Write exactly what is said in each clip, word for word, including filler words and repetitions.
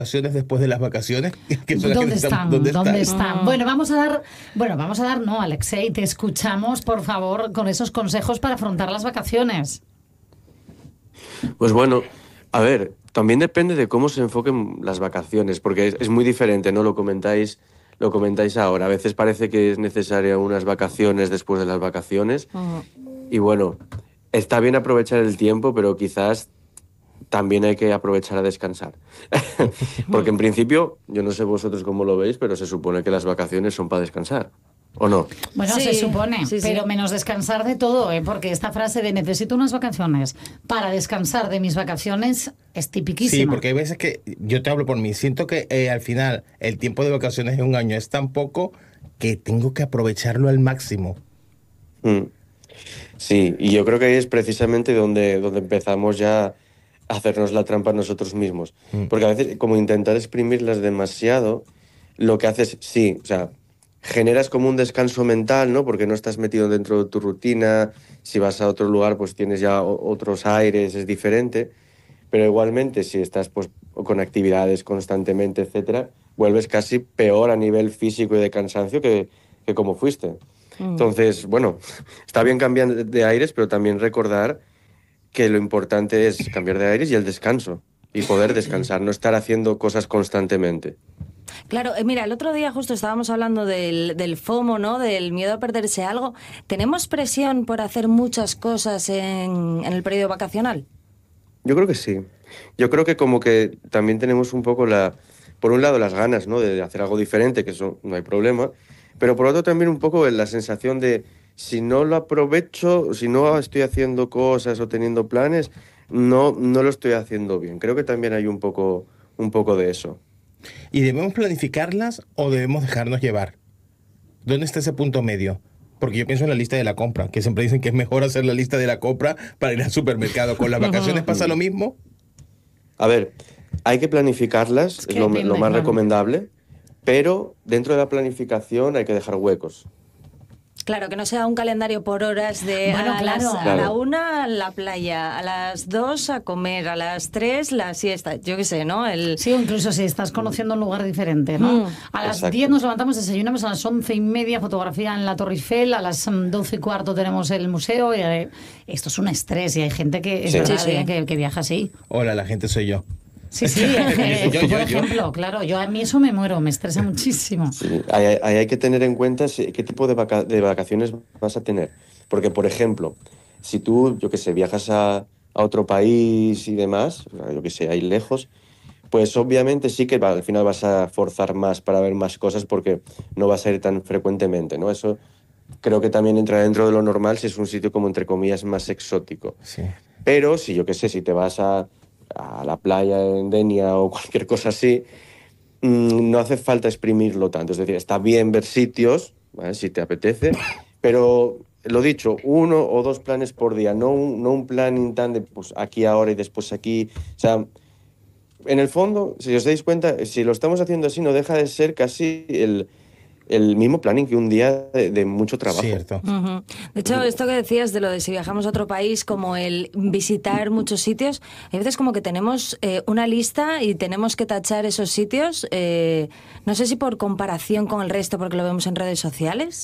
vacaciones después de las vacaciones, que son las que ¿Dónde necesitamos. están? ¿Dónde ¿Dónde están? están? Bueno, vamos a dar, bueno, vamos a dar, no, Alexei, te escuchamos, por favor, con esos consejos para afrontar las vacaciones. Pues bueno, a ver, también depende de cómo se enfoquen las vacaciones, porque es, es muy diferente, ¿no? Lo comentáis, lo comentáis ahora. A veces parece que es necesaria unas vacaciones después de las vacaciones. Oh. Y bueno, está bien aprovechar el tiempo, pero quizás también hay que aprovechar a descansar. Porque en principio, yo no sé vosotros cómo lo veis, pero se supone que las vacaciones son para descansar. ¿O no? Bueno, Sí, se supone, sí, sí. pero menos descansar de todo, ¿eh? Porque esta frase de necesito unas vacaciones para descansar de mis vacaciones es tipiquísima. Sí, porque hay veces que, yo te hablo por mí, siento que eh, al final el tiempo de vacaciones de un año es tan poco que tengo que aprovecharlo al máximo. Mm. Sí, y yo creo que ahí es precisamente donde, donde empezamos ya a hacernos la trampa nosotros mismos. Mm. Porque a veces, como intentar exprimirlas demasiado, lo que haces, sí, o sea, generas como un descanso mental, ¿no? Porque no estás metido dentro de tu rutina, si vas a otro lugar, pues tienes ya o- otros aires, es diferente, pero igualmente si estás pues con actividades constantemente, etcétera, vuelves casi peor a nivel físico y de cansancio que, que como fuiste. Entonces, bueno, está bien cambiar de- de aires, pero también recordar que lo importante es cambiar de aires y el descanso, y poder descansar, no estar haciendo cosas constantemente. Claro, eh, mira, el otro día justo estábamos hablando del, del FOMO, ¿no? Del miedo a perderse algo. ¿Tenemos presión por hacer muchas cosas en, en el periodo vacacional? Yo creo que sí. Yo creo que como que también tenemos un poco la, por un lado las ganas, ¿no? De hacer algo diferente, que eso no hay problema, pero por otro también un poco la sensación de si no lo aprovecho, si no estoy haciendo cosas o teniendo planes, no, no lo estoy haciendo bien. Creo que también hay un poco, un poco de eso. ¿Y debemos planificarlas o debemos dejarnos llevar? ¿Dónde está ese punto medio? Porque yo pienso en la lista de la compra, que siempre dicen que es mejor hacer la lista de la compra para ir al supermercado. ¿Con las vacaciones pasa lo mismo? A ver, hay que planificarlas, Es es, que lo, depende, lo más claro. recomendable, pero dentro de la planificación hay que dejar huecos. Claro, que no sea un calendario por horas de Bueno, a, claro. las- a Claro. la una la playa, a las dos a comer, a las tres la siesta. Yo qué sé, ¿no? El... Sí, o incluso si estás conociendo un lugar diferente, ¿no? Mm, A las exacto. diez nos levantamos, desayunamos, a las once y media fotografía en la Torre Eiffel, a las mm, doce y cuarto tenemos el museo. Y, eh, esto es un estrés y hay gente que, es Sí. verdad, Sí, sí. eh, que, que viaja así. Hola, la gente soy yo. Sí, sí, eh, Yo, tú, yo, por yo. ejemplo, claro, yo a mí eso me muero, me estresa muchísimo. Sí, ahí, ahí- ahí hay que tener en cuenta si- qué tipo de, vaca- de vacaciones vas a tener. Porque, por ejemplo, si tú, yo qué sé, viajas a, a otro país y demás, o sea, yo qué sé, ahí lejos, pues obviamente sí que va- al final vas a forzar más para ver más cosas porque no vas a ir tan frecuentemente, ¿no? Eso creo que también entra dentro de lo normal si es un sitio como, entre comillas, más exótico. Sí. Pero si, yo qué sé, si te vas a, a la playa en Denia o cualquier cosa así, mm, no hace falta exprimirlo tanto. Es decir, está bien ver sitios, ¿vale? Si te apetece, pero lo dicho, uno o dos planes por día, no un, no un planning tan de pues, aquí ahora y después aquí. O sea, en el fondo, si os dais cuenta, si lo estamos haciendo así, no deja de ser casi el, el mismo planning que un día de, de mucho trabajo. Cierto. Ujú. De hecho, esto que decías de lo de si viajamos a otro país, como el visitar muchos sitios, hay veces como que tenemos eh, una lista y tenemos que tachar esos sitios, eh, no sé si por comparación con el resto, porque lo vemos en redes sociales.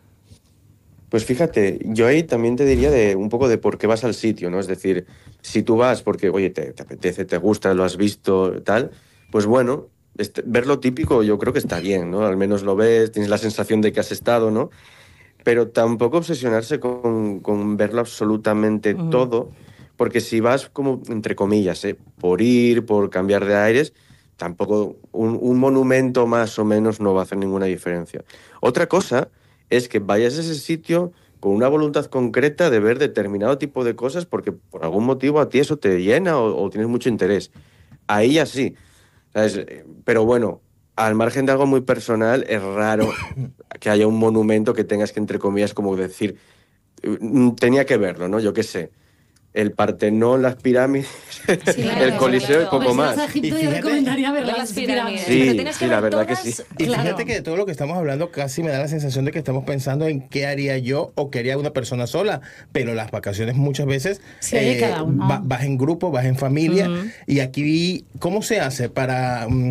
Pues fíjate, yo ahí también te diría de un poco de por qué vas al sitio, ¿no? Es decir, si tú vas porque, oye, te, te apetece, te gusta, lo has visto, tal, pues bueno, este, ver lo típico yo creo que está bien, ¿no? Al menos lo ves, tienes la sensación de que has estado, ¿no? Pero tampoco obsesionarse con, con verlo absolutamente Ujú. todo, porque si vas como, entre comillas, ¿eh? Por ir, por cambiar de aires, tampoco un, un monumento más o menos no va a hacer ninguna diferencia. Otra cosa es que vayas a ese sitio con una voluntad concreta de ver determinado tipo de cosas porque por algún motivo a ti eso te llena o, o tienes mucho interés. Ahí ya sí, ¿sabes? Eh, Pero bueno, al margen de algo muy personal, es raro que haya un monumento que tengas que, entre comillas, como decir, "Mm, tenía que verlo", ¿no? Yo qué sé. el Partenón, las pirámides, Sí, claro, el Coliseo claro. y poco Pues si más. vas a Egipto, Y yo fíjate- recomendaría ver Ver las las pirámides. pirámides. Sí, Pero tienes que sí, la ver verdad que todas, sí. Y Claro. fíjate que de todo lo que estamos hablando casi me da la sensación de que estamos pensando en qué haría yo o qué haría una persona sola, pero las vacaciones muchas veces Sí, hay de cada uno. va- vas en grupo, vas en familia, y aquí, ¿cómo se hace para mm,